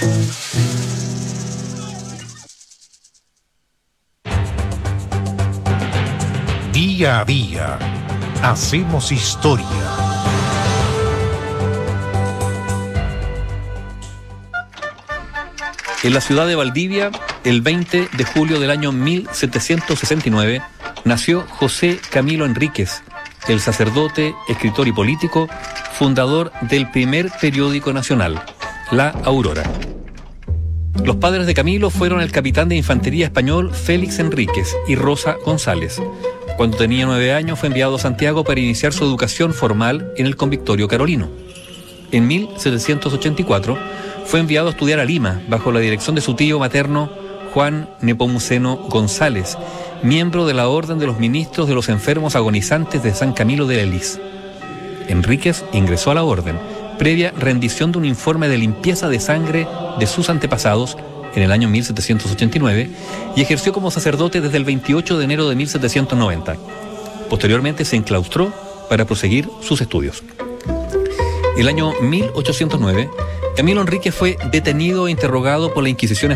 Día a día, hacemos historia. En la ciudad de Valdivia, el 20 de julio del año 1769, nació José Camilo Enríquez, el sacerdote, escritor y político, fundador del primer periódico nacional, La Aurora. Los padres de Camilo fueron el capitán de infantería español Félix Enríquez y Rosa González. Cuando tenía 9 años fue enviado a Santiago para iniciar su educación formal en el Convictorio Carolino. En 1784 fue enviado a estudiar a Lima bajo la dirección de su tío materno Juan Nepomuceno González, miembro de la Orden de los Ministros de los Enfermos Agonizantes de San Camilo de la Elis. Enríquez ingresó a la orden previa rendición de un informe de limpieza de sangre de sus antepasados en el año 1789 y ejerció como sacerdote desde el 28 de enero de 1790. Posteriormente se enclaustró para proseguir sus estudios. El año 1809, Camilo Enríquez fue detenido e interrogado por la Inquisición